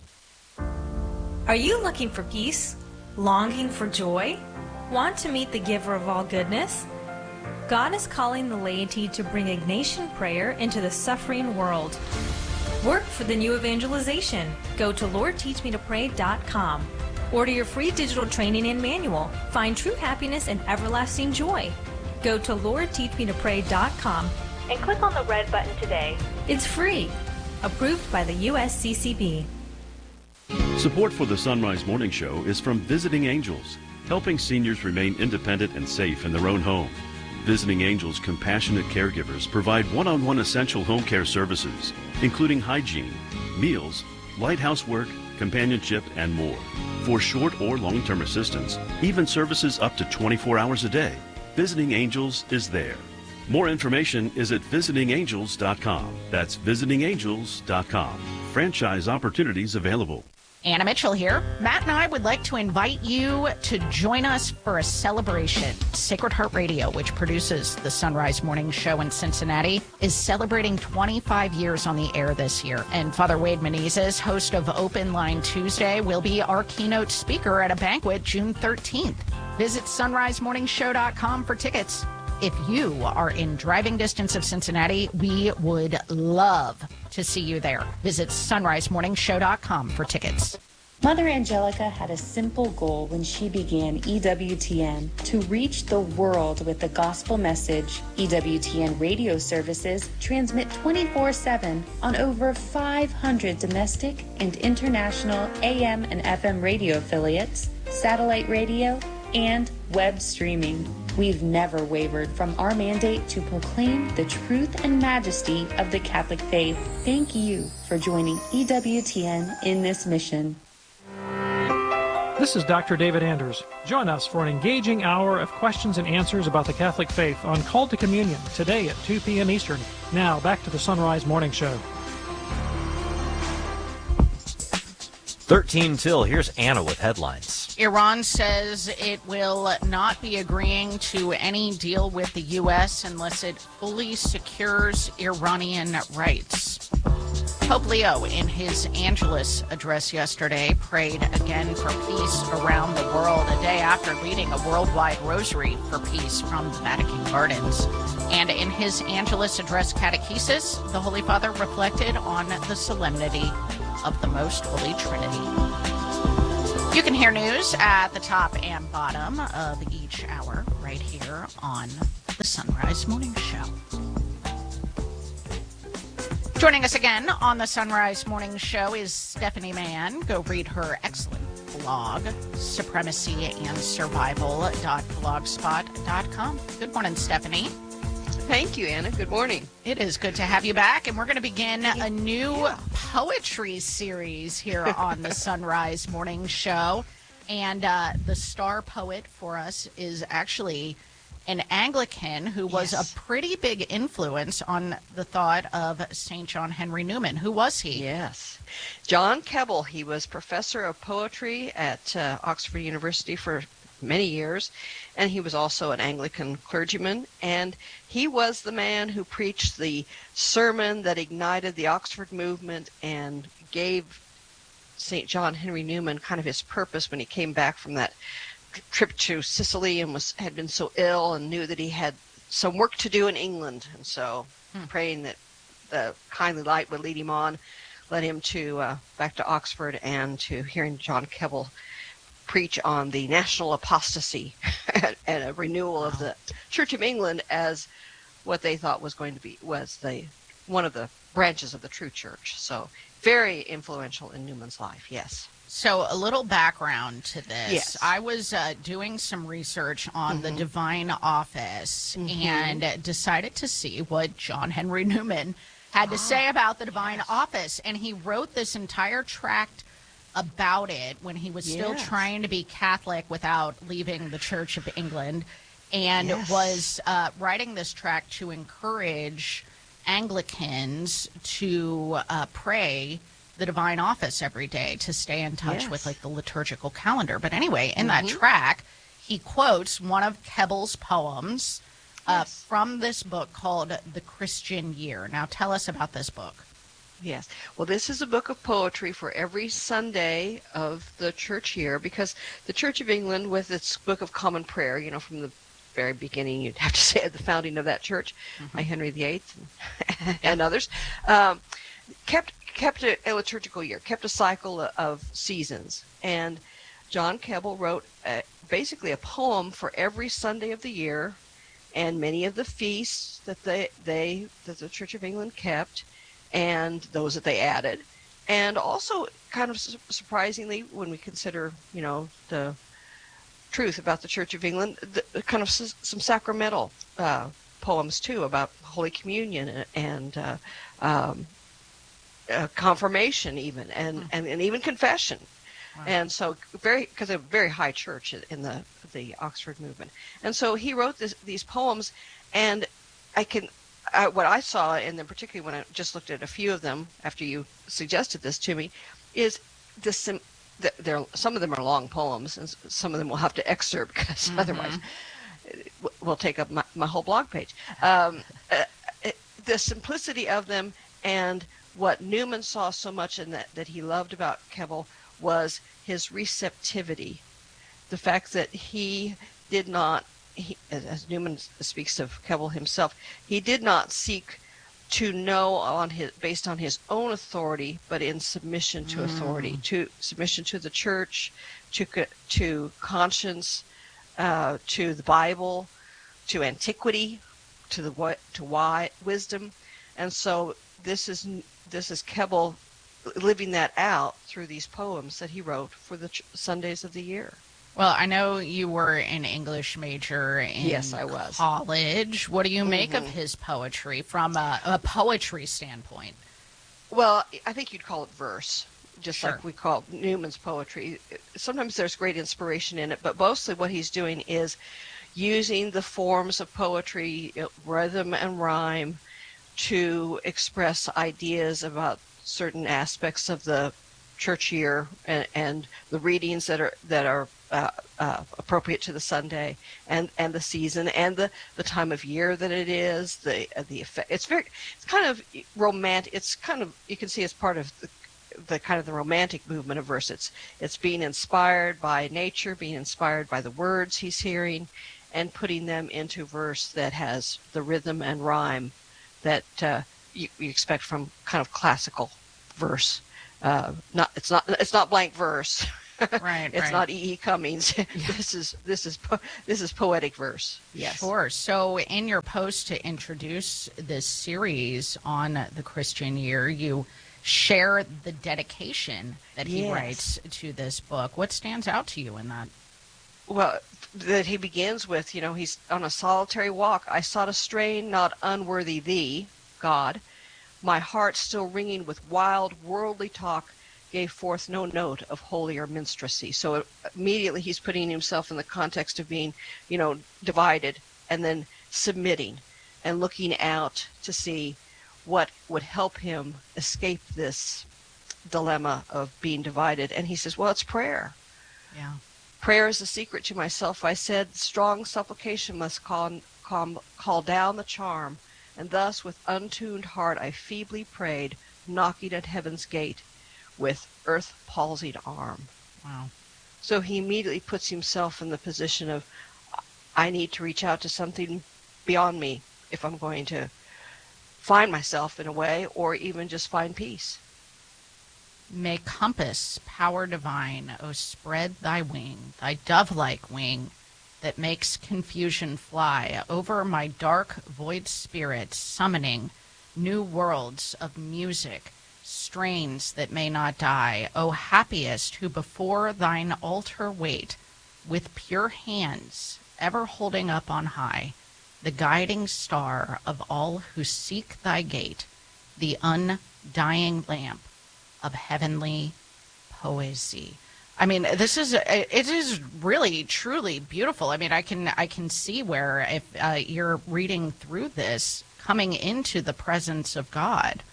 Are you looking for peace? Longing for joy? Want to meet the giver of all goodness? God is calling the laity to bring Ignatian prayer into the suffering world. Work for the new evangelization. Go to LordTeachMeToPray.com. Order your free digital training and manual. Find true happiness and everlasting joy. Go to LordTeachMeToPray.com and click on the red button today. It's free. Approved by the USCCB. Support for the Sunrise Morning Show is from Visiting Angels, helping seniors remain independent and safe in their own home. Visiting Angels compassionate caregivers provide one-on-one essential home care services, including hygiene, meals, light housework, companionship, and more. For short or long-term assistance, even services up to 24 hours a day, Visiting Angels is there. More information is at visitingangels.com. That's visitingangels.com. Franchise opportunities available. Anna Mitchell here. Matt and I would like to invite you to join us for a celebration. Sacred Heart Radio, which produces the Sunrise Morning Show in Cincinnati, is celebrating 25 years on the air this year. And Father Wade Menezes, host of Open Line Tuesday, will be our keynote speaker at a banquet June 13th. Visit sunrisemorningshow.com for tickets. If you are in driving distance of Cincinnati, we would love to see you there. Visit sunrisemorningshow.com for tickets. Mother Angelica had a simple goal when she began EWTN, to reach the world with the gospel message. EWTN radio services transmit 24/7 on over 500 domestic and international AM and FM radio affiliates, satellite radio, and web streaming. We've never wavered from our mandate to proclaim the truth and majesty of the Catholic faith. Thank you for joining EWTN in this mission. This is Dr. David Anders. Join us for an engaging hour of questions and answers about the Catholic faith on Call to Communion today at 2 p.m. Eastern. Now, back to the Sunrise Morning Show. 13 till. Here's Anna with headlines. Iran says it will not be agreeing to any deal with the U.S. unless it fully secures Iranian rights. Pope Leo, in his Angelus address yesterday, prayed again for peace around the world a day after leading a worldwide rosary for peace from the Vatican Gardens. And in his Angelus address catechesis, the Holy Father reflected on the solemnity of the Most Holy Trinity. You can hear news at the top and bottom of each hour right here on the Sunrise Morning Show. Joining us again on the Sunrise Morning Show is Stephanie Mann. Go read her excellent blog, supremacyandsurvival.blogspot.com. Good morning, Stephanie. Thank you, Anna. Good morning. It is good to have you back, and we're going to begin a new poetry series here on the Sunrise Morning Show. And the star poet for us is actually an Anglican who was a pretty big influence on the thought of St. John Henry Newman. Who was he? Yes. John Keble. He was professor of poetry at Oxford University for many years, and he was also an Anglican clergyman, and he was the man who preached the sermon that ignited the Oxford movement and gave St. John Henry Newman kind of his purpose when he came back from that trip to Sicily and had been so ill and knew that he had some work to do in England, and so praying that the kindly light would lead him on, led him to back to Oxford and to hearing John Keble preach on the national apostasy and a renewal of the Church of England as what they thought was going to be one of the branches of the true church. So very influential in Newman's life. Yes. So a little background to this. Yes. I was doing some research on the Divine Office and decided to see what John Henry Newman had to say about the Divine Office. And he wrote this entire tract about it when he was still trying to be Catholic without leaving the Church of England, and was writing this tract to encourage Anglicans to pray the Divine Office every day, to stay in touch with like the liturgical calendar. But anyway, in that track, he quotes one of Keble's poems from this book called The Christian Year. Now tell us about this book. Yes. Well, this is a book of poetry for every Sunday of the church year, because the Church of England, with its Book of Common Prayer, from the very beginning, you'd have to say at the founding of that church, by Henry VIII and others, kept a liturgical year, kept a cycle of seasons. And John Keble wrote basically a poem for every Sunday of the year, and many of the feasts that that the Church of England kept, and those that they added. And also, kind of surprisingly, when we consider, the truth about the Church of England, kind of some sacramental poems, too, about Holy Communion and confirmation even, and even confession. Wow. And so, because a very high church in the Oxford movement. And so he wrote these poems, and what I saw, and then particularly when I just looked at a few of them after you suggested this to me, is some of them are long poems, and some of them we'll have to excerpt because otherwise we'll take up my whole blog page. The simplicity of them, and what Newman saw so much in that he loved about Keble was his receptivity. The fact that he did not, as Newman speaks of Keble himself, he did not seek to know based on his own authority, but in submission to authority, to submission to the church, to conscience, to the Bible, to antiquity, to wisdom. And so this is Keble living that out through these poems that he wrote for the Sundays of the year. Well, I know you were an English major in college. What do you make of his poetry from a poetry standpoint? Well, I think you'd call it verse, just like we call Newman's poetry. Sometimes there's great inspiration in it, but mostly what he's doing is using the forms of poetry, rhythm and rhyme, to express ideas about certain aspects of the church year and the readings that are appropriate to the Sunday and the season and the time of year that it is, the effect. It's kind of romantic. It's kind of, you can see, it's part of the kind of the romantic movement of verse. It's being inspired by nature, being inspired by the words he's hearing, and putting them into verse that has the rhythm and rhyme that you expect from kind of classical verse. It's not blank verse. Right. It's not E.E. Cummings. This is poetic verse. Yes. Sure. So in your post to introduce this series on the Christian year, you share the dedication that he writes to this book. What stands out to you in that? Well, that he begins with, he's on a solitary walk. I sought a strain not unworthy thee, God. My heart still ringing with wild worldly talk gave forth no note of holier minstrelsy. So immediately he's putting himself in the context of being, divided and then submitting and looking out to see what would help him escape this dilemma of being divided. And he says, well, it's prayer. Yeah. Prayer is the secret to myself, I said. Strong supplication must call down the charm. And thus with untuned heart I feebly prayed, knocking at heaven's gate with earth palsied arm. Wow. So he immediately puts himself in the position of, I need to reach out to something beyond me if I'm going to find myself in a way, or even just find peace. May compass, power divine, O spread thy wing, thy dove-like wing, that makes confusion fly over my dark void spirit, summoning new worlds of music, strains that may not die. O happiest who before thine altar wait, with pure hands ever holding up on high the guiding star of all who seek thy gate, the undying lamp of heavenly poesy. I mean, it is really, truly beautiful. I mean, I can see where if you're reading through this, coming into the presence of God.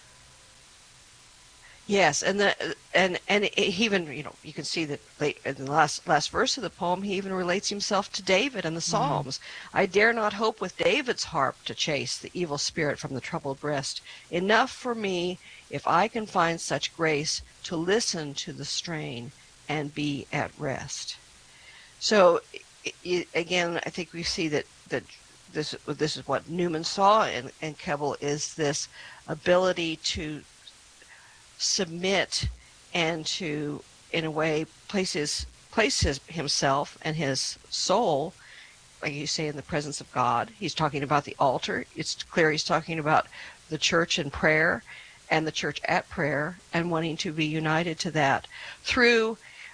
Yes, and he even, you can see that in the last verse of the poem, he even relates himself to David and the Psalms. I dare not hope with David's harp to chase the evil spirit from the troubled breast. Enough for me, if I can find such grace, to listen to the strain and be at rest. So, again, I think we see that this is what Newman saw in Keble, is this ability to submit and to, in a way, place himself and his soul, like you say, in the presence of God. He's talking about the altar. It's clear he's talking about the church in prayer and the church at prayer, and wanting to be united to that through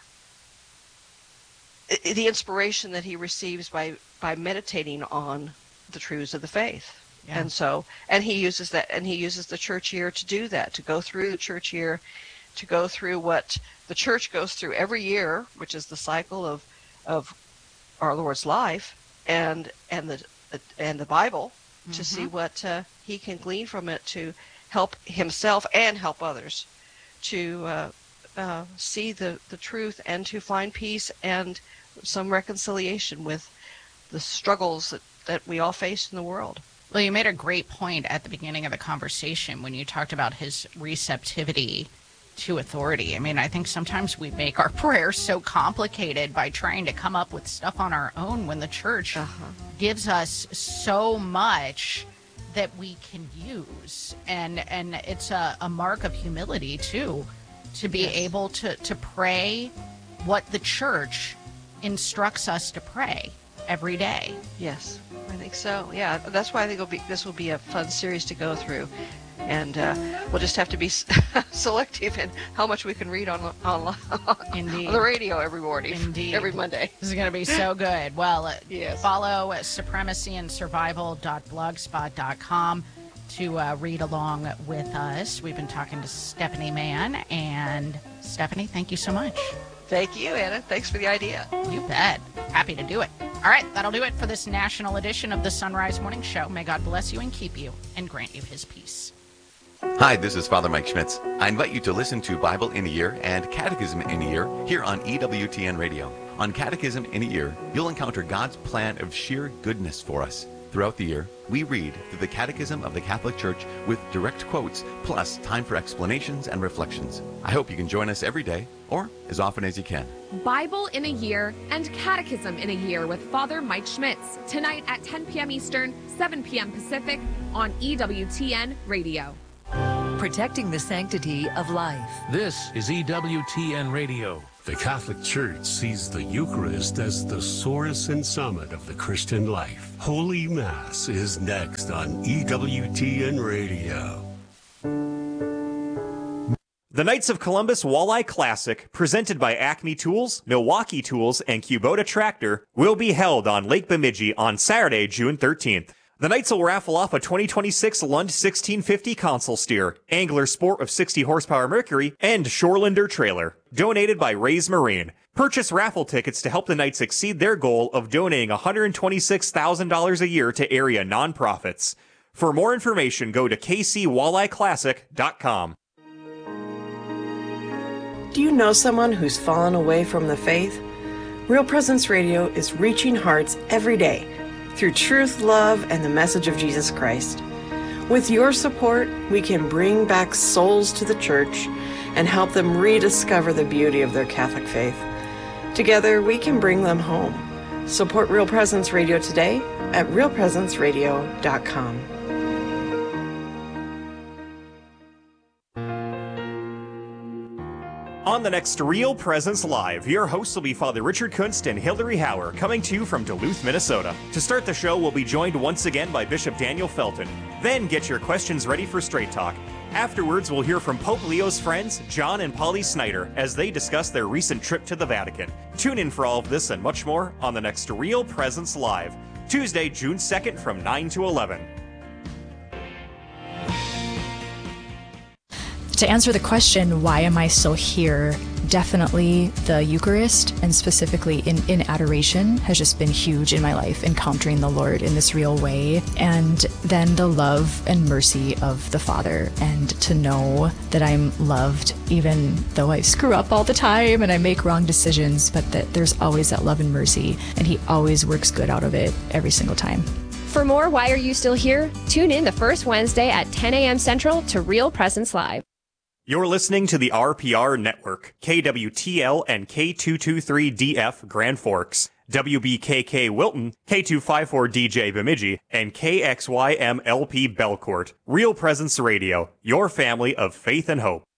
the inspiration that he receives by meditating on the truths of the faith. Yeah. And he uses the church year to do that, to go through the church year, to go through what the church goes through every year, which is the cycle of our Lord's life and the Bible, to see what he can glean from it to help himself and help others to see the truth and to find peace and some reconciliation with the struggles that we all face in the world. Well, you made a great point at the beginning of the conversation when you talked about his receptivity to authority. I mean, I think sometimes we make our prayers so complicated by trying to come up with stuff on our own when the church gives us so much that we can use. And it's a mark of humility, too, to be able to pray what the church instructs us to pray every day. Yes, I think so. Yeah, that's why I think this will be a fun series to go through, and we'll just have to be selective in how much we can read on the radio every morning. Indeed. Every Monday. This is going to be so good. Well, yes. Follow supremacyandsurvival.blogspot.com to read along with us. We've been talking to Stephanie Mann, and Stephanie, thank you so much. Thank you, Anna. Thanks for the idea. You bet. Happy to do it. All right, that'll do it for this national edition of the Sunrise Morning Show. May God bless you and keep you and grant you his peace. Hi, this is Father Mike Schmitz. I invite you to listen to Bible in a Year and Catechism in a Year here on EWTN Radio. On Catechism in a Year, you'll encounter God's plan of sheer goodness for us. Throughout the year, we read through the Catechism of the Catholic Church with direct quotes, plus time for explanations and reflections. I hope you can join us every day, or as often as you can. Bible in a Year and Catechism in a Year with Father Mike Schmitz, tonight at 10 p.m. Eastern, 7 p.m. Pacific on EWTN Radio. Protecting the sanctity of life. This is EWTN Radio. The Catholic Church sees the Eucharist as the source and summit of the Christian life. Holy Mass is next on EWTN Radio. The Knights of Columbus Walleye Classic, presented by Acme Tools, Milwaukee Tools, and Kubota Tractor, will be held on Lake Bemidji on Saturday, June 13th. The Knights will raffle off a 2026 Lund 1650 console steer, Angler Sport of 60 horsepower Mercury, and Shorelander trailer, donated by Rays Marine. Purchase raffle tickets to help the Knights exceed their goal of donating $126,000 a year to area nonprofits. For more information, go to kcwalleyeclassic.com. Do you know someone who's fallen away from the faith? Real Presence Radio is reaching hearts every day through truth, love, and the message of Jesus Christ. With your support, we can bring back souls to the church and help them rediscover the beauty of their Catholic faith. Together, we can bring them home. Support Real Presence Radio today at realpresenceradio.com. On the next Real Presence Live, your hosts will be Father Richard Kunst and Hillary Hauer, coming to you from Duluth, Minnesota. To start the show, we'll be joined once again by Bishop Daniel Felton. Then get your questions ready for Straight Talk. Afterwards, we'll hear from Pope Leo's friends, John and Polly Snyder, as they discuss their recent trip to the Vatican. Tune in for all of this and much more on the next Real Presence Live, Tuesday, June 2nd from 9 to 11. To answer the question, why am I still here? Definitely the Eucharist, and specifically in adoration, has just been huge in my life, encountering the Lord in this real way. And then the love and mercy of the Father, and to know that I'm loved even though I screw up all the time and I make wrong decisions, but that there's always that love and mercy, and He always works good out of it every single time. For more Why Are You Still Here? Tune in the first Wednesday at 10 a.m. Central to Real Presence Live. You're listening to the RPR Network, KWTL and K223DF Grand Forks, WBKK Wilton, K254DJ Bemidji, and KXYMLP Belcourt. Real Presence Radio, your family of faith and hope.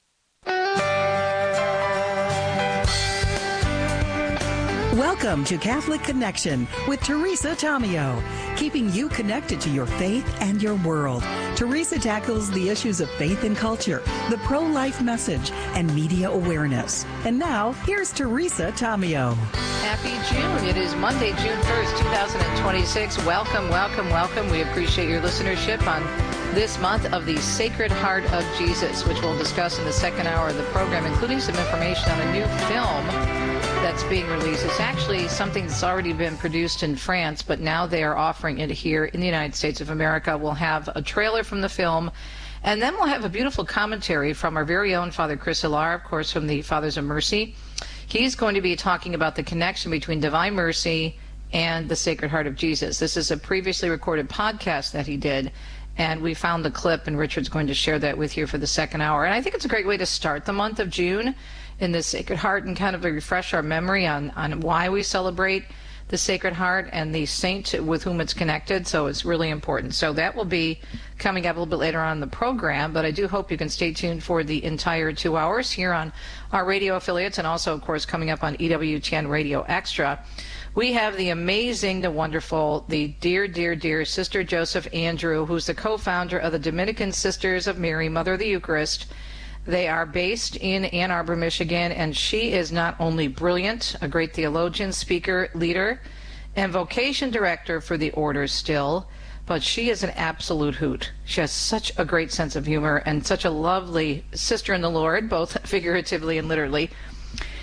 Welcome to Catholic Connection with Teresa Tomeo, keeping you connected to your faith and your world. Teresa tackles the issues of faith and culture, the pro-life message, and media awareness. And now, here's Teresa Tomeo. Happy June. It is Monday, June 1st, 2026. Welcome, welcome, welcome. We appreciate your listenership on this month of the Sacred Heart of Jesus, which we'll discuss in the second hour of the program, including some information on a new film that's being released. It's actually something that's already been produced in France, but now they are offering it here in the United States of America. We'll have a trailer from the film, and then we'll have a beautiful commentary from our very own Father Chris Hilar, of course, from the Fathers of Mercy. He's going to be talking about the connection between Divine Mercy and the Sacred Heart of Jesus. This is a previously recorded podcast that he did, and we found the clip, and Richard's going to share that with you for the second hour. And I think it's a great way to start the month of June in the Sacred Heart and kind of refresh our memory on why we celebrate the Sacred Heart and the saint with whom it's connected. So it's really important. So that will be coming up a little bit later on in the program, but I do hope you can stay tuned for the entire 2 hours here on our radio affiliates, and also, of course, coming up on EWTN Radio Extra. We have the amazing, the wonderful, the dear, dear, dear Sister Joseph Andrew, who's the co-founder of the Dominican Sisters of Mary, Mother of the Eucharist. They are based in Ann Arbor, Michigan, and she is not only brilliant, a great theologian, speaker, leader, and vocation director for the order still, but she is an absolute hoot. She has such a great sense of humor and such a lovely sister in the Lord, both figuratively and literally.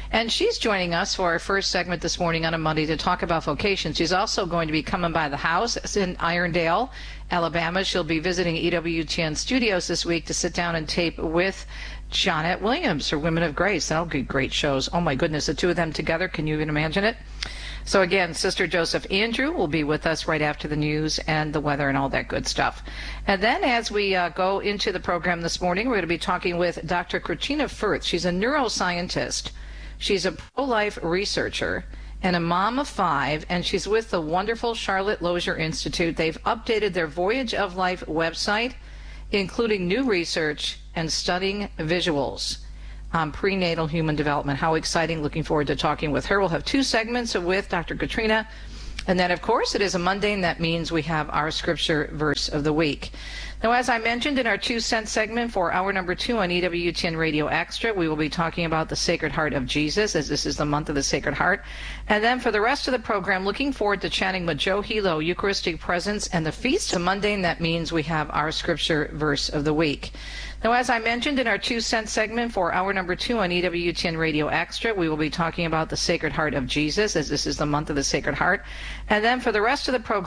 And she's joining us for our first segment this morning on a Monday to talk about vocation. She's also going to be coming by the house. It's in Irondale, Alabama. She'll be visiting EWTN Studios this week to sit down and tape with Jonette Williams, her Women of Grace. That'll be great shows. Oh my goodness, the two of them together. Can you even imagine it? So again, Sister Joseph Andrew will be with us right after the news and the weather and all that good stuff. And then as we go into the program this morning, we're going to be talking with Dr. Christina Firth. She's a neuroscientist. She's a pro-life researcher and a mom of 5, and she's with the wonderful Charlotte Lozier Institute. They've updated their Voyage of Life website, including new research and stunning visuals on prenatal human development. How exciting. Looking forward to talking with her. We'll have 2 segments with Dr. Katrina. And then, of course, it is a Monday, and that means we have our scripture verse of the week. Now, as I mentioned in our 2-cent segment for hour number 2 on EWTN Radio Extra, we will be talking about the Sacred Heart of Jesus, as this is the month of the Sacred Heart. And then for the rest of the program, looking forward to chatting with Joe Hilo, Eucharistic Presence and the Feast of Monday, and that means we have our scripture verse of the week. Now, as I mentioned in our 2-cent segment for hour number 2 on EWTN Radio Extra, we will be talking about the Sacred Heart of Jesus, as this is the month of the Sacred Heart. And then for the rest of the program,